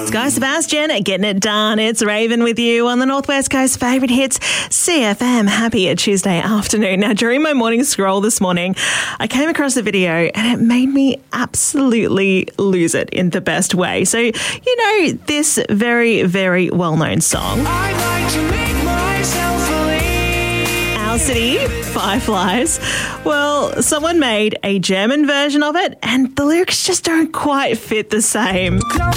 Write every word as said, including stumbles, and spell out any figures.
Sky Sebastian getting it done. It's Raven with you on the Northwest Coast favourite hits, C F M. Happy Tuesday afternoon. Now, during my morning scroll this morning, I came across a video and it made me absolutely lose it in the best way. So, you know, this very, very well-known song. I'd like to make myself believe. Our City, Fireflies. Well, someone made a German version of it and the lyrics just don't quite fit the same.